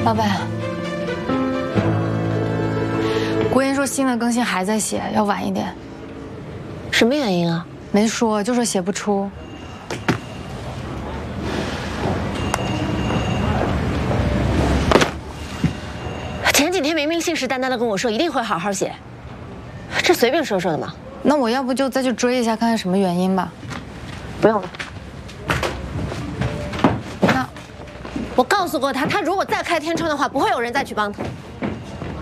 老板，国言说新的更新还在写，要晚一点。 什么原因啊？ 没说，就说写不出。 前几天明明信誓旦旦的跟我说一定会好好写，这随便说说的吗？ 那我要不就再去追一下，看看什么原因吧。 不用了。 那我告诉过他，他如果再开天窗的话，不会有人再去帮他。